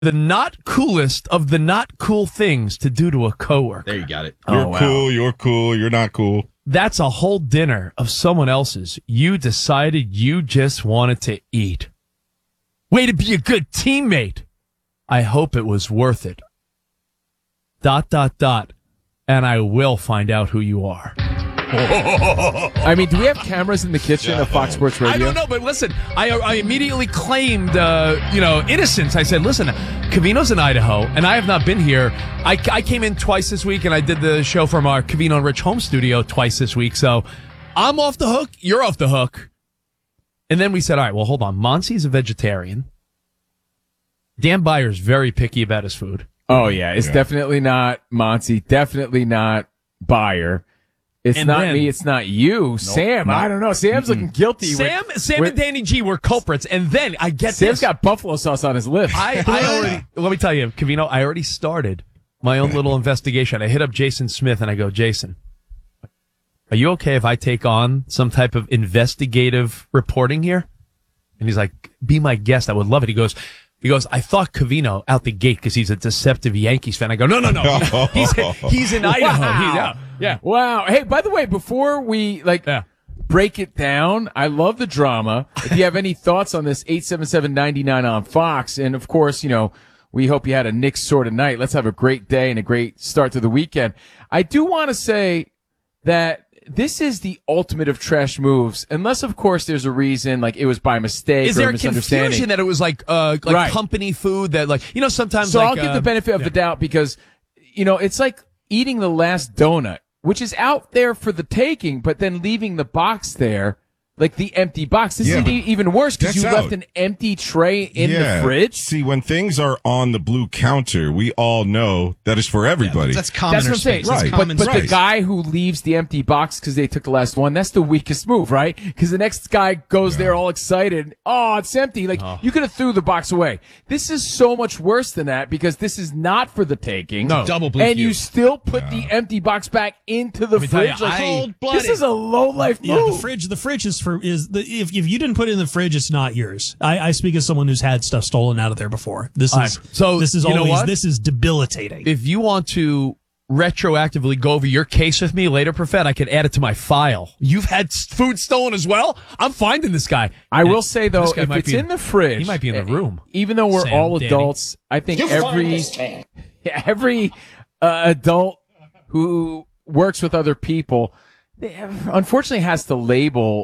the not coolest of the not cool things to do to a coworker. There you got it. You're cool, you're not cool. That's a whole dinner of someone else's. You decided you just wanted to eat. Way to be a good teammate. I hope it was worth it. ... And I will find out who you are. I mean, do we have cameras in the kitchen of Fox Sports Radio? I don't know, but listen, I immediately claimed, innocence. I said, listen, Covino's in Idaho, and I have not been here. I came in twice this week, and I did the show from our Covino and Rich home studio twice this week, so I'm off the hook, you're off the hook. And then we said, all right, well, hold on. Monsi's a vegetarian. Dan Byer's very picky about his food. Oh, yeah. It's definitely not Monty. Definitely not Byer. It's not me. It's not you. Nope, Sam, I don't know. Sam's looking guilty. Sam and Danny G were culprits. And then I get Sam's got buffalo sauce on his lips. I already, let me tell you, Covino, I already started my own little investigation. I hit up Jason Smith and I go, Jason, are you okay if I take on some type of investigative reporting here? And he's like, be my guest. I would love it. He goes, I thought Covino out the gate because he's a deceptive Yankees fan. I go, no. He's in Idaho. Wow. Yeah. Wow. Hey, by the way, before we break it down, I love the drama. If you have any thoughts on this, 877-99 on Fox. And of course, we hope you had a Knicks sort of night. Let's have a great day and a great start to the weekend. I do want to say that this is the ultimate of trash moves, unless, of course, there's a reason, like it was by mistake Is or there a misunderstanding. Confusion that it was like company food that, sometimes. So I'll give the benefit of the doubt because, it's like eating the last donut, which is out there for the taking, but then leaving the box there. Like the empty box. This is even worse because you left an empty tray in the fridge. See, when things are on the blue counter, we all know that is for everybody. That's common. That's what I'm saying. Right. But the guy who leaves the empty box because they took the last one, that's the weakest move, right? Because the next guy goes there all excited. Oh, it's empty. You could have threw the box away. This is so much worse than that because this is not for the taking. No. Double blue. And you still put the empty box back into the fridge. This is a low life move. Yeah, the fridge is for if you didn't put it in the fridge, it's not yours. I speak as someone who's had stuff stolen out of there before. This is debilitating. If you want to retroactively go over your case with me later, Profet, I could add it to my file. You've had food stolen as well? I'm finding this guy. I will say though, if it's in the fridge, he might be in the room. Even though we're all adults, I think every adult who works with other people, unfortunately, has to label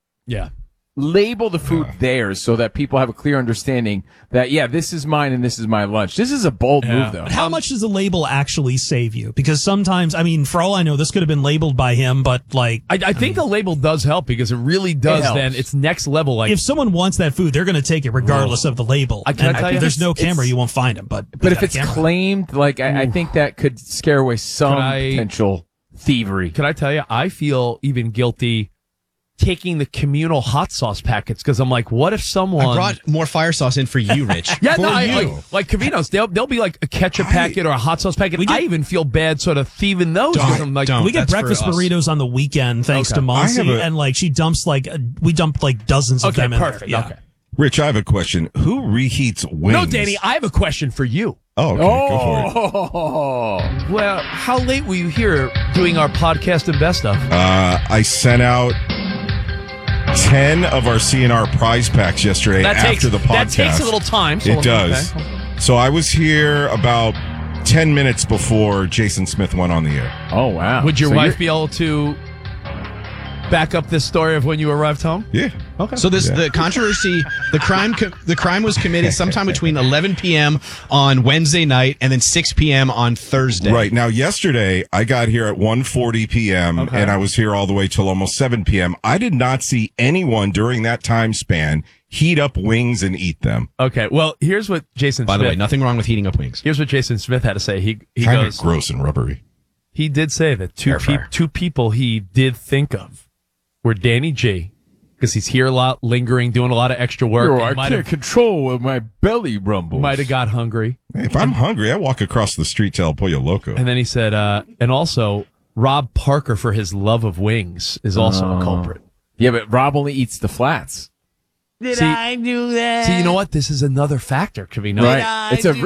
the food theirs so that people have a clear understanding that, this is mine and this is my lunch. This is a bold move, though. But how much does the label actually save you? Because sometimes, for all I know, this could have been labeled by him, but I think the label does help because it really does. Then it's next level. If someone wants that food, they're going to take it regardless of the label. I tell you, if there's no camera, you won't find him. But if it's claimed, I think that could scare away some potential thievery. Can I tell you, I feel even guilty taking the communal hot sauce packets because I'm like, what if someone... I brought more fire sauce in for you, Rich. Like Covino's, they'll be like a ketchup packet or a hot sauce packet. I even feel bad sort of thieving those. We get breakfast burritos on the weekend thanks to Monsi, and she dumps we dump dozens of them in perfect. there. Okay. Rich, I have a question. Who reheats wings? No, Danny, I have a question for you. Oh, okay. Go for it. Well, how late were you here doing our podcast and best of? I sent out 10 of our CNR prize packs yesterday after the podcast. That takes a little time. It does. Okay. So I was here about 10 minutes before Jason Smith went on the air. Oh, wow. Would your wife be able to back up this story of when you arrived home? Yeah. Okay. So the controversy, the crime was committed sometime between 11 p.m. on Wednesday night and then 6 p.m. on Thursday. Right. Now, yesterday, I got here at 1:40 p.m. and I was here all the way till almost 7 p.m. I did not see anyone during that time span heat up wings and eat them. Okay. Well, here's what Jason Smith... By the way, nothing wrong with heating up wings. Here's what Jason Smith had to say. He kind goes... of gross and rubbery. He did say that two people he did think of were Danny G, because he's here a lot, lingering, doing a lot of extra work. I can't control when my belly rumbles. Might have got hungry. If I'm hungry, I walk across the street to El Pollo Loco. And then he said, and also, Rob Parker, for his love of wings, is also a culprit. Yeah, but Rob only eats the flats. Did I do that? See, you know what? This is another factor, Covino. Right. It's a